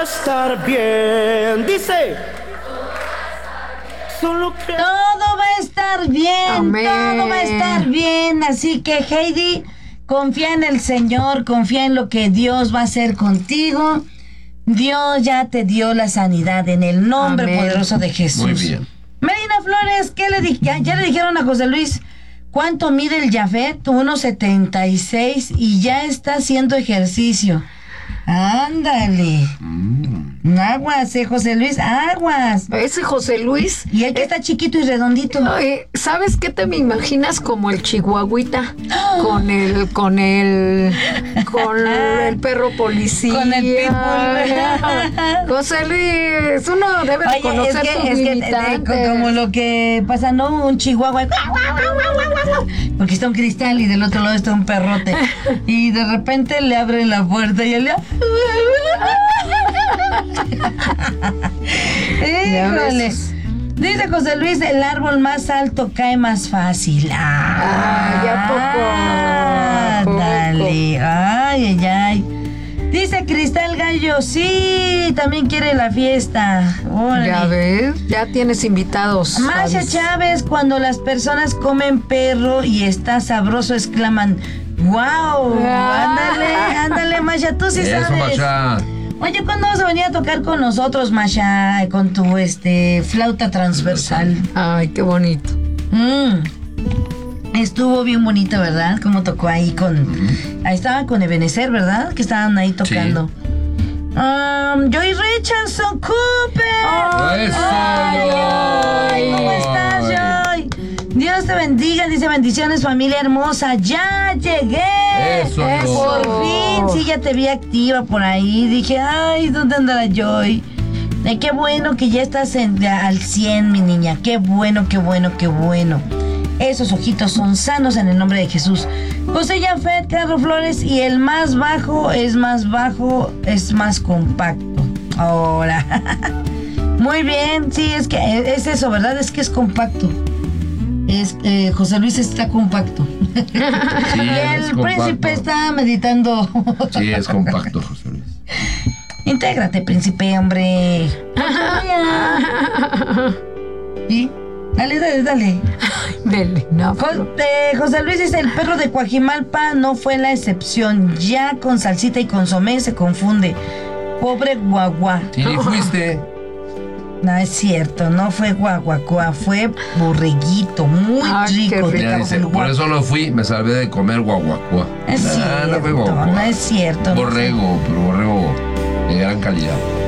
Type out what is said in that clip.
Estar bien, dice. Solo que... Todo va a estar bien, Amén. todo va a estar bien. Así que, Heidi, confía en el Señor, confía en lo que Dios va a hacer contigo. Dios ya te dio la sanidad en el nombre Amén. poderoso de Jesús. Muy bien. Medina Flores, ¿qué le ya le dijeron a José Luis cuánto mide el Jafet? 1.76 y ya está haciendo ejercicio. Ándale. Aguas, José Luis, aguas. Ese José Luis. Y el que está chiquito y redondito. ¿Sabes qué te me imaginas? Como el chihuahuita con el perro policía. Con el pitbull. José Luis, uno debe de conocer sus limitantes. Como lo que pasa, ¿no? Un chihuahua. Porque está un cristal y del otro lado está un perrote. Y de repente le abren la puerta y él le... Híjole. Dice José Luis, el árbol más alto cae más fácil. ¿A poco? Dale. Ay, ay, ay. Dice Cristal Gallo, sí, también quiere la fiesta. Órale. Ya ves, ya tienes invitados. Masha Chávez, cuando las personas comen perro y está sabroso, exclaman, ¡wow! Ándale, Masha, tú sí Eso, sabes. Masha. Oye, ¿cuándo vas a venir a tocar con nosotros, Masha, con tu flauta transversal? Ay, qué bonito. Estuvo bien bonito, ¿verdad? Como tocó ahí ahí estaban con Ebenezer, ¿verdad? Que estaban ahí tocando. Sí. Joy Richardson Cooper. ¡Eso! Ay, ¿cómo estás, Joy? Dios te bendiga, dice bendiciones, familia hermosa. ¡Ya llegué! Eso, Por fin, sí, ya te vi activa por ahí. Dije, ay, ¿dónde andará Joy? Qué bueno que ya estás al 100, mi niña. Qué bueno, qué bueno, qué bueno. Esos ojitos son sanos en el nombre de Jesús. José Jafet, Carlos Flores, y el más bajo, es más compacto. Ahora. Muy bien, sí, es que es eso, ¿verdad? Es que es compacto. José Luis está compacto. Sí, Y el es compacto. príncipe está meditando. Sí, es compacto, José Luis. Intégrate, príncipe, hombre. ¿Sí? Dale. No, José Luis dice, el perro de Coajimalpa no fue la excepción. Ya con salsita y consomé se confunde. Pobre guagua. Sí, fuiste. No es cierto, no fue guaguacoa, fue borreguito, muy rico. Mira, dice, por eso no fui, me salvé de comer guaguacoa. Es cierto, no fue guaguacoa. no es cierto. Borrego, pero borrego de gran calidad.